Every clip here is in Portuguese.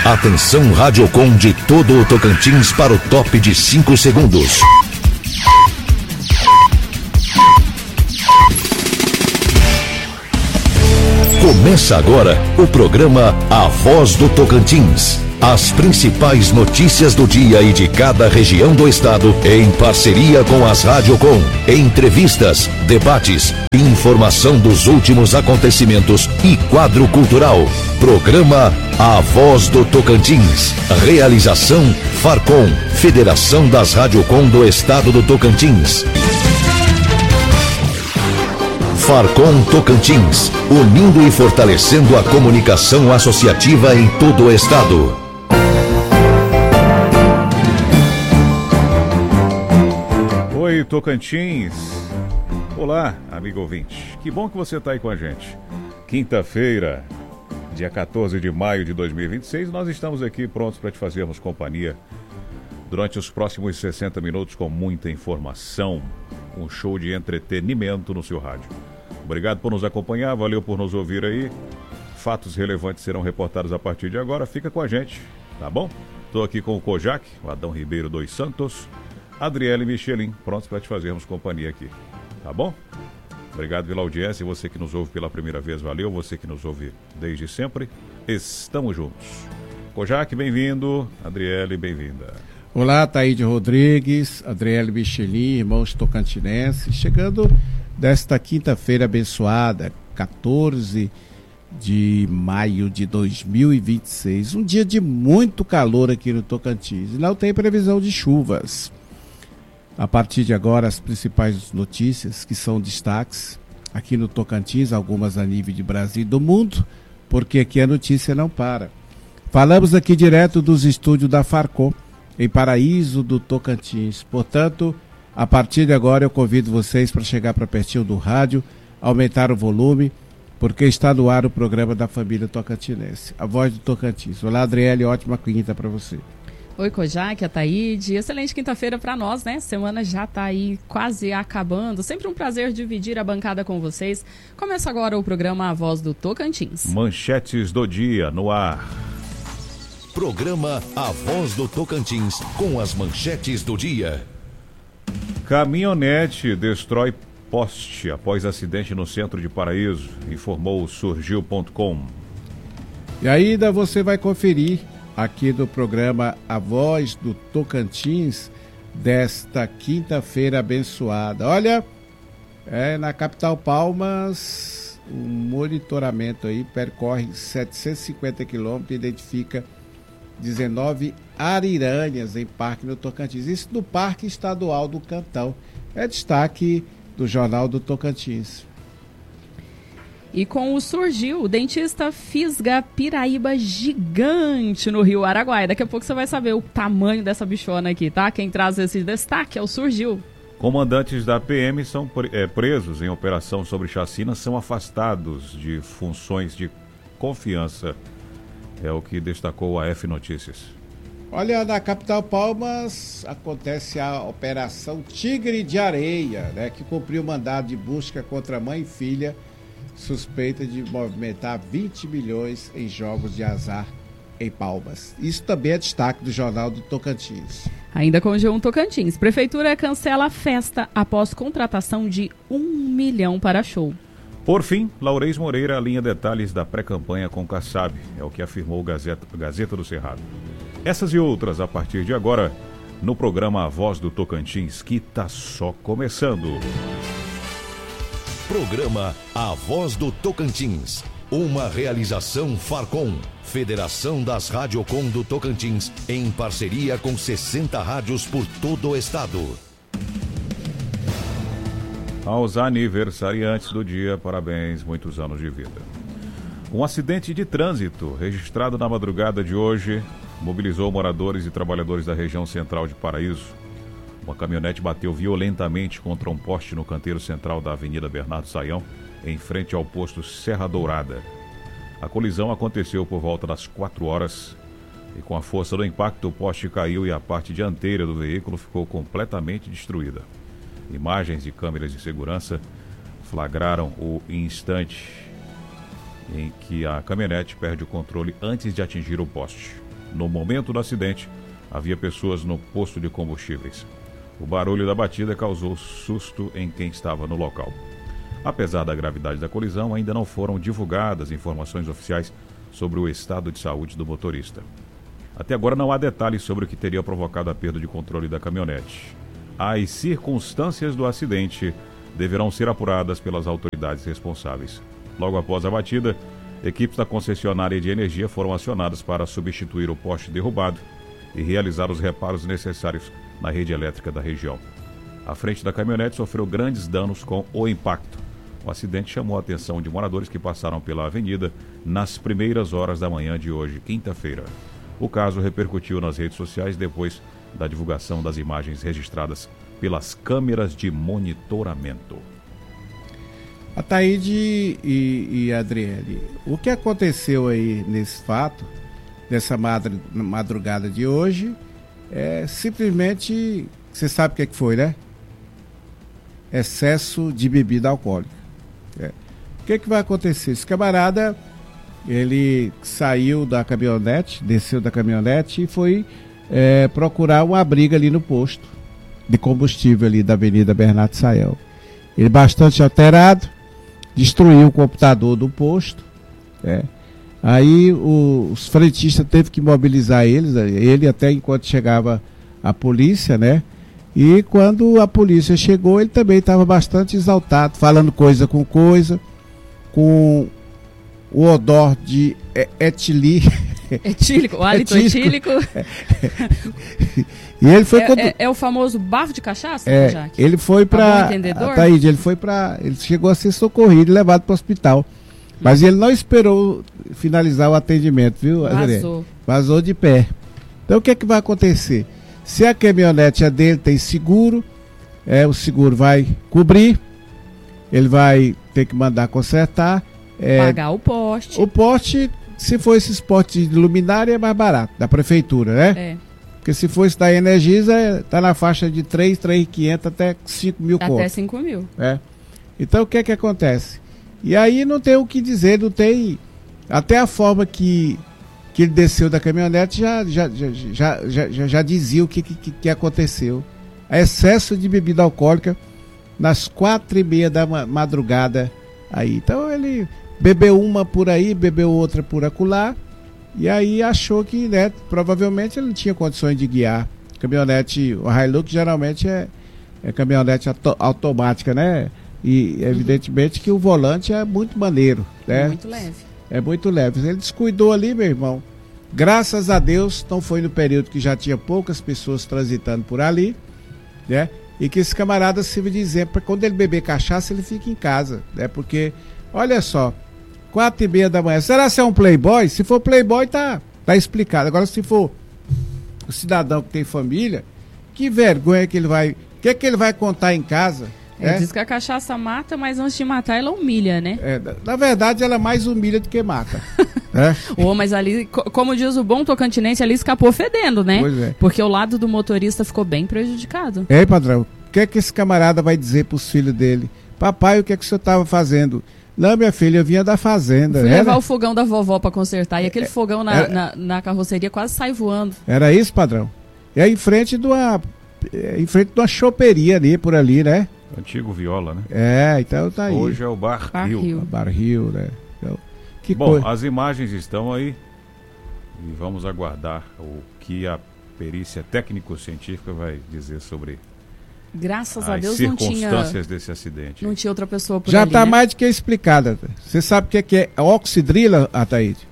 Atenção Radiocom de todo o Tocantins para o top de 5 segundos. Começa agora o programa A Voz do Tocantins. As principais notícias do dia e de cada região do estado, em parceria com as Radiocom. Entrevistas, debates, informação dos últimos acontecimentos e quadro cultural. Programa A Voz do Tocantins. Realização Farcom, Federação das Radiocom do Estado do Tocantins. Farcom Tocantins, unindo e fortalecendo a comunicação associativa em todo o estado. Oi, Tocantins. Olá, amigo ouvinte. Que bom que você está aí com a gente. Quinta-feira, dia 14 de maio de 2026, nós estamos aqui prontos para te fazermos companhia durante os próximos 60 minutos com muita informação, um show de entretenimento no seu rádio. Obrigado por nos acompanhar, valeu por nos ouvir aí. Fatos relevantes serão reportados a partir de agora. Fica com a gente, tá bom? Estou aqui com o Kojak, o Adão Ribeiro dos Santos, Adriele Michelin, prontos para te fazermos companhia aqui, tá bom? Obrigado pela audiência, você que nos ouve pela primeira vez, valeu. Você que nos ouve desde sempre, estamos juntos. Kojak, bem-vindo. Adriele, bem-vinda. Olá, Taíde Rodrigues, Adriele Michelin, irmãos tocantinenses, chegando desta quinta-feira abençoada, 14 de maio de 2026, um dia de muito calor aqui no Tocantins, e não tem previsão de chuvas. A partir de agora, as principais notícias que são destaques aqui no Tocantins, algumas a nível de Brasil e do mundo, porque aqui a notícia não para. Falamos aqui direto dos estúdios da Farcom, em Paraíso do Tocantins. Portanto, a partir de agora eu convido vocês para chegar para pertinho do rádio, aumentar o volume, porque está no ar o programa da família tocantinense, A Voz do Tocantins. Olá, Adriele, ótima quinta para você. Oi, Kojak, Ataíde. Excelente quinta-feira para nós, né? Semana já está aí quase acabando. Sempre um prazer dividir a bancada com vocês. Começa agora o programa A Voz do Tocantins. Manchetes do dia no ar. Programa A Voz do Tocantins, com as manchetes do dia. Caminhonete destrói poste após acidente no centro de Paraíso, informou o Surgiu.com. E ainda você vai conferir aqui no programa A Voz do Tocantins desta quinta-feira abençoada. Olha, na capital Palmas, um monitoramento aí percorre 750 quilômetros e identifica 19 ariranhas em parque no Tocantins. Isso no Parque Estadual do Cantão. É destaque do Jornal do Tocantins. E com o Surgiu, o dentista fisga piraíba gigante no Rio Araguaia. Daqui a pouco você vai saber o tamanho dessa bichona aqui, tá? Quem traz esse destaque é o Surgiu. Comandantes da PM são presos em operação sobre chacina, são afastados de funções de confiança. É o que destacou a F Notícias. Olha, na capital Palmas acontece a Operação Tigre de Areia, né, que cumpriu mandado de busca contra mãe e filha, suspeita de movimentar 20 milhões em jogos de azar em Palmas. Isso também é destaque do Jornal do Tocantins. Ainda com o G1 Tocantins, Prefeitura cancela a festa após contratação de 1 milhão para show. Por fim, Laurez Moreira alinha detalhes da pré-campanha com Kassab, é o que afirmou Gazeta do Cerrado. Essas e outras a partir de agora, no programa A Voz do Tocantins, que tá só começando. Programa A Voz do Tocantins, uma realização Farcom, Federação das Radiocom do Tocantins, em parceria com 60 rádios por todo o estado. Aos aniversariantes do dia, parabéns, muitos anos de vida. Um acidente de trânsito registrado na madrugada de hoje mobilizou moradores e trabalhadores da região central de Paraíso. Uma caminhonete bateu violentamente contra um poste no canteiro central da Avenida Bernardo Saião, em frente ao posto Serra Dourada. A colisão aconteceu por volta das 4 horas e com a força do impacto o poste caiu e a parte dianteira do veículo ficou completamente destruída. Imagens de câmeras de segurança flagraram o instante em que a caminhonete perde o controle antes de atingir o poste. No momento do acidente, havia pessoas no posto de combustíveis. O barulho da batida causou susto em quem estava no local. Apesar da gravidade da colisão, ainda não foram divulgadas informações oficiais sobre o estado de saúde do motorista. Até agora não há detalhes sobre o que teria provocado a perda de controle da caminhonete. As circunstâncias do acidente deverão ser apuradas pelas autoridades responsáveis. Logo após a batida, equipes da concessionária de energia foram acionadas para substituir o poste derrubado e realizar os reparos necessários na rede elétrica da região. A frente da caminhonete sofreu grandes danos com o impacto. O acidente chamou a atenção de moradores que passaram pela avenida nas primeiras horas da manhã de hoje, quinta-feira. O caso repercutiu nas redes sociais depois da divulgação das imagens registradas pelas câmeras de monitoramento. Ataíde e Adriele, o que aconteceu aí nesse fato, nessa madrugada de hoje, é simplesmente, você sabe o que foi, né? Excesso de bebida alcoólica. O que vai acontecer? Esse camarada, ele saiu da caminhonete, desceu da caminhonete e foi procurar uma briga ali no posto de combustível ali da Avenida Bernardo Sayão. Ele bastante alterado, destruiu o computador do posto. Aí os frentistas teve que mobilizar ele até enquanto chegava a polícia, né? E quando a polícia chegou, ele também estava bastante exaltado, falando coisa, com o odor de etílico, o hálito etílico. E ele foi é o famoso bafo de cachaça, Jaque? Ele foi para ele chegou a ser socorrido e levado para o hospital. Mas ele não esperou finalizar o atendimento, viu, André? Vazou de pé. Então o que vai acontecer? Se a caminhonete dele tem seguro, o seguro vai cobrir, ele vai ter que mandar consertar. Pagar o poste. O poste, se for esses postes de luminária, é mais barato, da prefeitura, né? Porque se for esse da Energisa, tá na faixa de 3.500 até 5 mil contos. Até 5 mil. Então o que acontece? E aí não tem o que dizer, não tem... Até a forma que ele desceu da caminhonete já dizia o que aconteceu. Excesso de bebida alcoólica nas 4:30 da madrugada aí. Então ele bebeu uma por aí, bebeu outra por acolá, e aí achou que, né, provavelmente ele não tinha condições de guiar. Caminhonete, o Hilux geralmente é caminhonete automática, né? E evidentemente que o volante é muito maneiro, né? Muito leve. É muito leve. Ele descuidou ali, meu irmão. Graças a Deus, não foi no período que já tinha poucas pessoas transitando por ali, né? E que esse camarada sirva de exemplo para quando ele beber cachaça, ele fica em casa, né? Porque, olha só, 4:30 da manhã. Será que é um playboy? Se for playboy, tá explicado. Agora, se for o cidadão que tem família, que vergonha que ele vai... O que ele vai contar em casa? Diz que a cachaça mata, mas antes de matar ela humilha, né? Na verdade, ela mais humilha do que mata. Mas ali, como diz o bom tocantinense, ali escapou fedendo, né? Pois é. Porque o lado do motorista ficou bem prejudicado. Ei, padrão, o que esse camarada vai dizer pros filhos dele? Papai, o que o senhor estava fazendo? Não, minha filha, eu vinha da fazenda. Fui levar o fogão da vovó para consertar. E aquele fogão na carroceria quase sai voando. Era isso, padrão? É em frente de uma choperia ali, por ali, né? Antigo Viola, né? Então tá aí. Hoje é o Bar Rio. Bar Rio, né? Então, as imagens estão aí e vamos aguardar o que a perícia técnico-científica vai dizer sobre Graças a as Deus circunstâncias desse acidente. Não tinha outra pessoa por já ali, tá, né? mais do que explicada. Você sabe o que é oxidrila, Ataíde?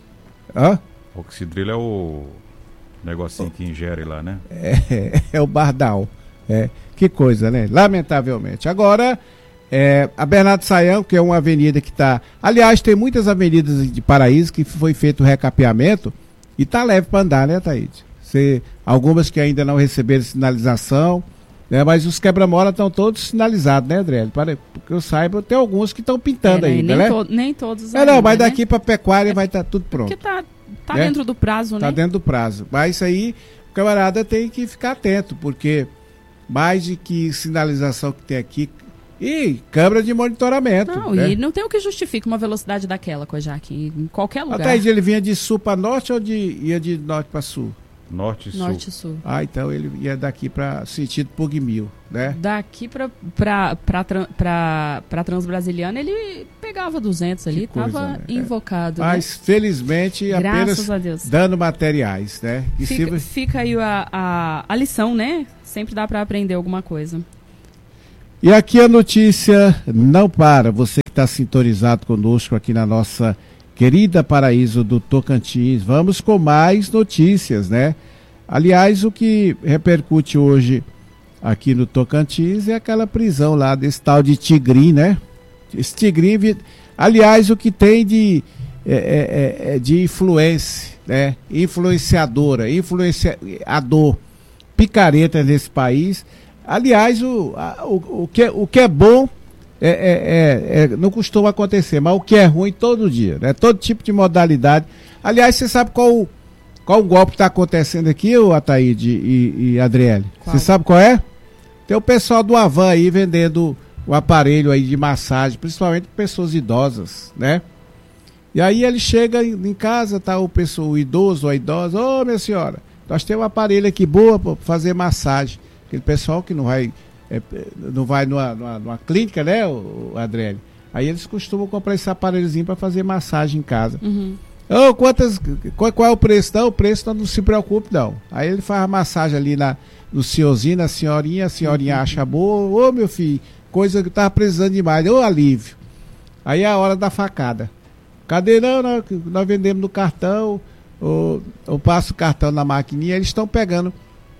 Oxidrila é o negocinho que ingere lá, né? É o Bardal. Que coisa, né? Lamentavelmente. Agora, a Bernardo Sayão, que é uma avenida que está... Aliás, tem muitas avenidas de Paraíso que foi feito o recapeamento e tá leve para andar, né, Ataíde? Algumas que ainda não receberam sinalização, né? Mas os quebra-mola estão todos sinalizados, né, Adriele? Porque eu saiba, tem alguns que estão pintando ainda, né? Nem todos ainda, mas daqui para pecuária vai estar tudo pronto. Porque tá dentro do prazo, né? Tá dentro do prazo. Mas isso aí, o camarada tem que ficar atento, porque mais de que sinalização que tem aqui, E câmera de monitoramento. Não, né? E não tem o que justifique uma velocidade daquela, Kojak, em qualquer lugar. Até ele vinha de sul para norte ou ia de norte para sul? Norte e Sul. Norte e Sul. Então ele ia daqui para sentido Pugmil, né? Daqui pra Transbrasiliana ele pegava 200 ali, tava né? invocado. Mas felizmente Graças apenas a Deus. dando materiais, né? E Fica aí a lição, né? Sempre dá para aprender alguma coisa. E aqui a notícia não para. Você que está sintonizado conosco aqui na nossa querida Paraíso do Tocantins. Vamos com mais notícias, né? Aliás, o que repercute hoje aqui no Tocantins é aquela prisão lá desse tal de Tigrinho, né? Esse Tigrinho, aliás, o que tem de influência, né? Influenciador, picareta nesse país. Aliás, o que é bom não costuma acontecer, mas o que é ruim todo dia, né? Todo tipo de modalidade. Aliás, você sabe qual golpe está acontecendo aqui, o Ataíde e Adriele? Você sabe qual é? Tem o pessoal do Avan aí vendendo o aparelho aí de massagem, principalmente para pessoas idosas, né? E aí ele chega em casa, tá o idoso ou a idosa, ô minha senhora, nós temos um aparelho aqui boa para fazer massagem. Aquele pessoal que não vai numa clínica, né, o Adriele? Aí eles costumam comprar esse aparelhozinho para fazer massagem em casa. Uhum. Qual é o preço? Não, o preço não se preocupe, não. Aí ele faz a massagem ali no senhorzinho, na senhorinha, a senhorinha acha boa, ô meu filho, coisa que eu tava precisando demais, ô alívio. Aí é a hora da facada. Cadê não? Nós vendemos no cartão, eu passo o cartão na maquininha, eles estão pegando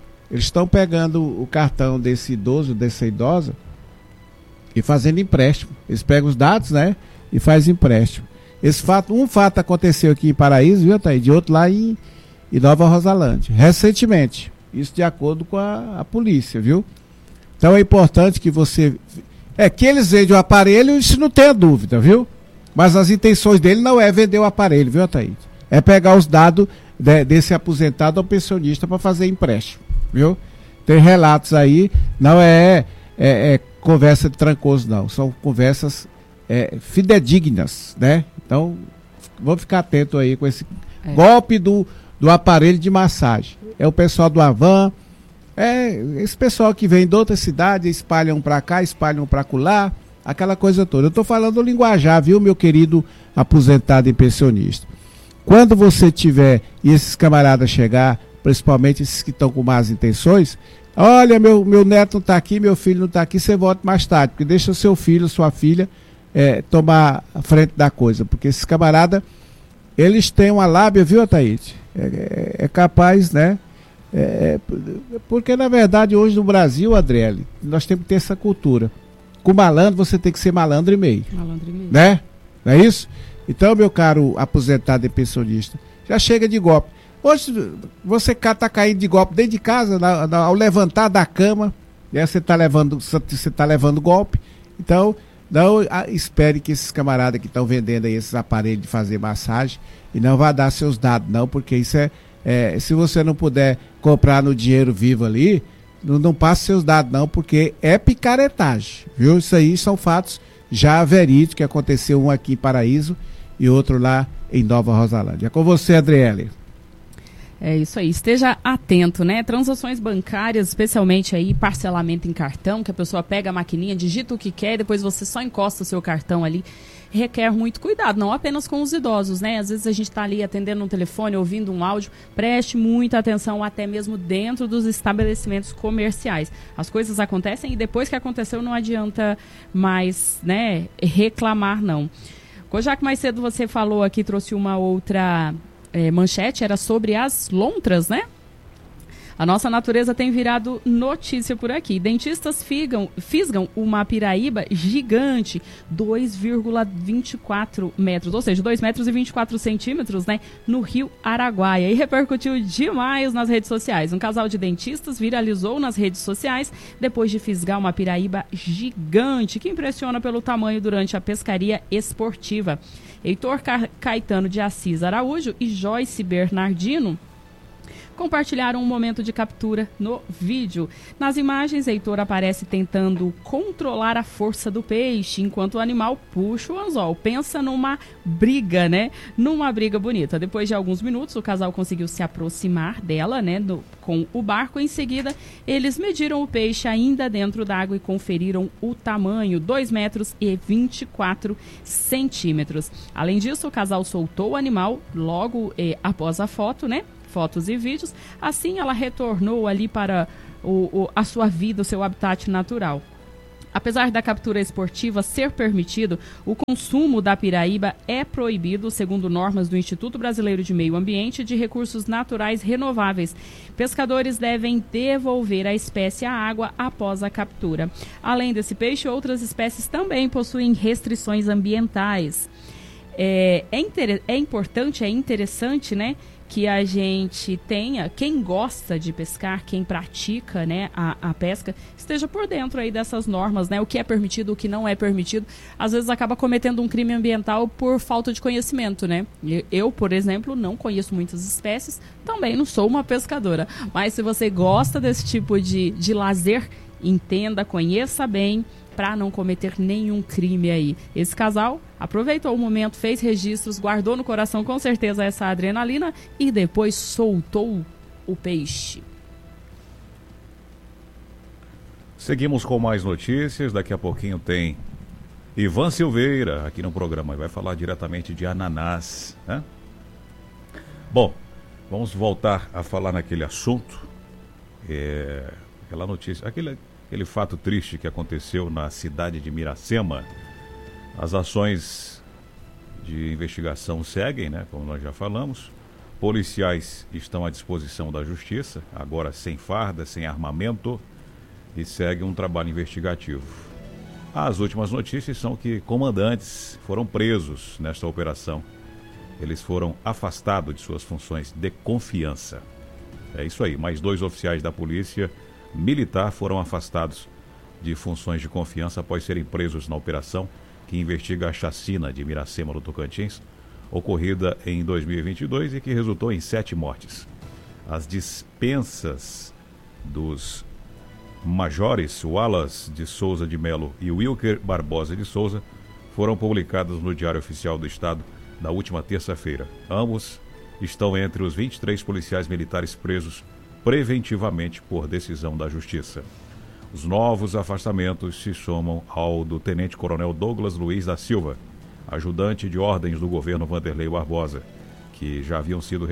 o cartão desse idoso, dessa idosa, e fazendo empréstimo. Eles pegam os dados, né? E faz empréstimo. Um fato aconteceu aqui em Paraíso, viu, Thaí? De outro lá em Nova Rosalândia. Recentemente. Isso de acordo com a polícia, viu? Então é importante que você... que eles vendem o aparelho, isso não tenha dúvida, viu? Mas as intenções dele não é vender o aparelho, viu, Thaí? É pegar os dados desse aposentado ou pensionista para fazer empréstimo. Viu? Tem relatos aí, não é conversa de trancoso, não. São conversas fidedignas, né? Então, vamos ficar atento aí com esse golpe do aparelho de massagem. É o pessoal do Avan, esse pessoal que vem de outra cidade, espalham para cá, espalham para acolá, aquela coisa toda. Eu estou falando do linguajar, viu, meu querido aposentado e pensionista? Quando você tiver e esses camaradas chegar, principalmente esses que estão com más intenções, olha, meu neto não está aqui, meu filho não está aqui, você volta mais tarde, porque deixa o seu filho, sua filha, tomar a frente da coisa, porque esses camaradas, eles têm uma lábia, viu, Ataíde? É capaz, né? Porque, na verdade, hoje no Brasil, Adriele, nós temos que ter essa cultura. Com malandro, você tem que ser malandro e meio. Malandro e meio. Né? Não é isso? Então, meu caro aposentado e pensionista, já chega de golpe. Hoje você está caindo de golpe dentro de casa, ao levantar da cama, né, você está levando golpe. Então, não espere que esses camaradas que estão vendendo aí esses aparelhos de fazer massagem e não vá dar seus dados, não, porque isso se você não puder comprar no dinheiro vivo ali, não passe seus dados, não, porque é picaretagem, viu? Isso aí são fatos já verídicos, que aconteceu um aqui em Paraíso e outro lá em Nova Rosalândia. É com você, Adriele. É isso aí, esteja atento, né? Transações bancárias, especialmente aí parcelamento em cartão, que a pessoa pega a maquininha, digita o que quer e depois você só encosta o seu cartão ali, requer muito cuidado, não apenas com os idosos, né? Às vezes a gente está ali atendendo um telefone, ouvindo um áudio, preste muita atenção até mesmo dentro dos estabelecimentos comerciais. As coisas acontecem e depois que aconteceu não adianta mais, né, reclamar, não. Já que mais cedo você falou aqui, trouxe uma outra... manchete, era sobre as lontras, né? A nossa natureza tem virado notícia por aqui. Dentistas fisgam uma piraíba gigante, 2,24 metros, ou seja, 2 metros e 24 centímetros, né? No rio Araguaia. E repercutiu demais nas redes sociais. Um casal de dentistas viralizou nas redes sociais depois de fisgar uma piraíba gigante, que impressiona pelo tamanho durante a pescaria esportiva. Heitor Caetano de Assis Araújo e Joyce Bernardino compartilharam um momento de captura no vídeo. Nas imagens, Heitor aparece tentando controlar a força do peixe, enquanto o animal puxa o anzol. Pensa numa briga, né? Numa briga bonita. Depois de alguns minutos, o casal conseguiu se aproximar dela, né? Com o barco. Em seguida, eles mediram o peixe ainda dentro d'água e conferiram o tamanho, 2 metros e 24 centímetros. Além disso, o casal soltou o animal logo após a foto, né? Fotos e vídeos. Assim, ela retornou ali para a sua vida, o seu habitat natural. Apesar da captura esportiva ser permitido, o consumo da piraíba é proibido, segundo normas do Instituto Brasileiro de Meio Ambiente e de Recursos Naturais Renováveis. Pescadores devem devolver a espécie à água após a captura. Além desse peixe, outras espécies também possuem restrições ambientais. É interessante, né, que a gente tenha, quem gosta de pescar, quem pratica, né, a pesca, esteja por dentro aí dessas normas, né, o que é permitido, o que não é permitido. Às vezes acaba cometendo um crime ambiental por falta de conhecimento, né. Eu, por exemplo, não conheço muitas espécies, também não sou uma pescadora, mas se você gosta desse tipo de lazer, entenda, conheça bem, para não cometer nenhum crime aí. Esse casal aproveitou o momento, fez registros, guardou no coração com certeza essa adrenalina e depois soltou o peixe. Seguimos com mais notícias. Daqui a pouquinho tem Ivan Silveira aqui no programa. Vai falar diretamente de ananás, né? Bom, vamos voltar a falar naquele assunto. Aquela notícia, aquele fato triste que aconteceu na cidade de Miracema. As ações de investigação seguem, né, como nós já falamos. Policiais estão à disposição da justiça, agora sem farda, sem armamento, e segue um trabalho investigativo. As últimas notícias são que comandantes foram presos nesta operação. Eles foram afastados de suas funções de confiança. É isso aí, mais 2 oficiais da polícia militar foram afastados de funções de confiança após serem presos na operação que investiga a chacina de Miracema, no Tocantins, ocorrida em 2022 e que resultou em 7 mortes. As dispensas dos majores Wallace de Souza de Melo e Wilker Barbosa de Souza foram publicadas no Diário Oficial do Estado na última terça-feira. Ambos estão entre os 23 policiais militares presos preventivamente por decisão da Justiça. Os novos afastamentos se somam ao do tenente-coronel Douglas Luiz da Silva, ajudante de ordens do governo Vanderlei Barbosa, que já havia sido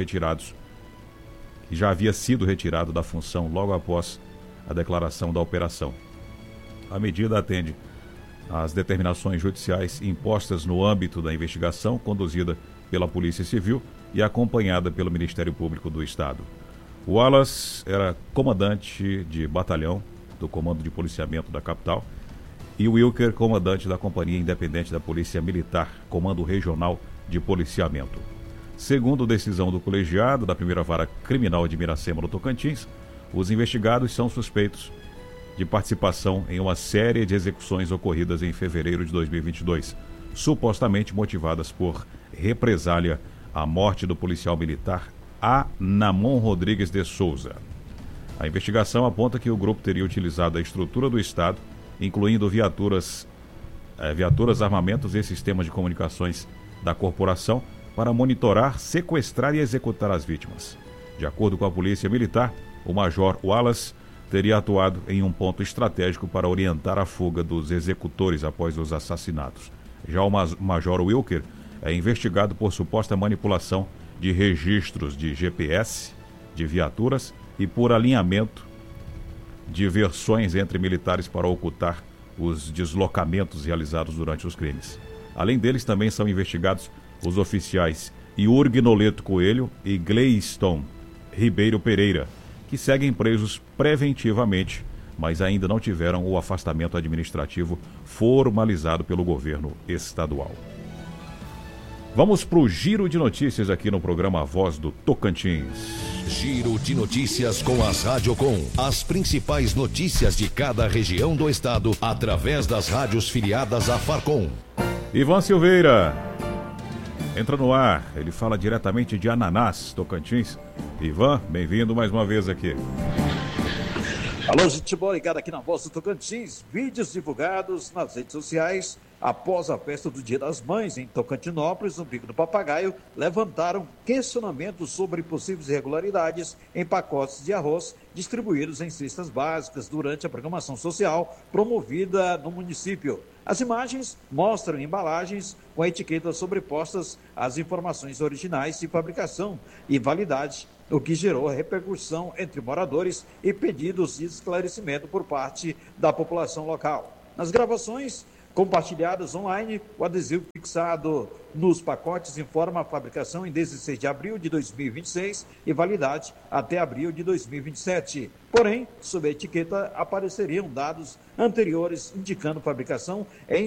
retirado da função logo após a declaração da operação. A medida atende às determinações judiciais impostas no âmbito da investigação conduzida pela Polícia Civil e acompanhada pelo Ministério Público do Estado. O Wallace era comandante de batalhão do Comando de Policiamento da capital e o Wilker, comandante da Companhia Independente da Polícia Militar, Comando Regional de Policiamento. Segundo decisão do colegiado da primeira vara criminal de Miracema, no Tocantins, os investigados são suspeitos de participação em uma série de execuções ocorridas em fevereiro de 2022, supostamente motivadas por represália à morte do policial militar Anamon Rodrigues de Souza. A investigação aponta que o grupo teria utilizado a estrutura do Estado, incluindo viaturas, armamentos e sistemas de comunicações da corporação, para monitorar, sequestrar e executar as vítimas. De acordo com a Polícia Militar, o Major Wallace teria atuado em um ponto estratégico para orientar a fuga dos executores após os assassinatos. Já o Major Wilker é investigado por suposta manipulação de registros de GPS, de viaturas e por alinhamento de versões entre militares para ocultar os deslocamentos realizados durante os crimes. Além deles, também são investigados os oficiais Iurg Noleto Coelho e Gleiston Ribeiro Pereira, que seguem presos preventivamente, mas ainda não tiveram o afastamento administrativo formalizado pelo governo estadual. Vamos para o Giro de Notícias aqui no programa A Voz do Tocantins. Giro de Notícias com as Radiocom. As principais notícias de cada região do estado através das rádios filiadas à Farcom. Ivan Silveira. entra no ar. Ele fala diretamente de Ananás, Tocantins. Ivan, bem-vindo mais uma vez aqui. Alô, gente boa, ligado aqui na Voz do Tocantins. Vídeos divulgados nas redes sociais após a festa do Dia das Mães em Tocantinópolis, no Pico do Papagaio, levantaram questionamentos sobre possíveis irregularidades em pacotes de arroz distribuídos em cestas básicas durante a programação social promovida no município. As imagens mostram embalagens com etiquetas sobrepostas às informações originais de fabricação e validade, o que gerou repercussão entre moradores e pedidos de esclarecimento por parte da população local. Nas gravações compartilhadas online, o adesivo fixado nos pacotes informa a fabricação em 16 de abril de 2026 e validade até abril de 2027. Porém, sob a etiqueta apareceriam dados anteriores indicando fabricação em